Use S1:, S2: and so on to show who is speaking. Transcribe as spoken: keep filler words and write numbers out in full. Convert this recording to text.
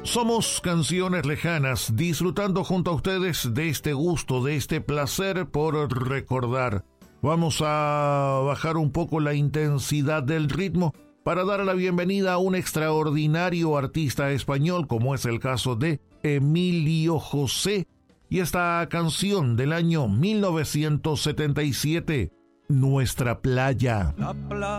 S1: Somos Canciones Lejanas, disfrutando junto a ustedes de este gusto, de este placer por recordar. Vamos a bajar un poco la intensidad del ritmo para dar la bienvenida a un extraordinario artista español, como es el caso de Emilio José, y esta canción del año mil novecientos setenta y siete, Nuestra Playa.
S2: La playa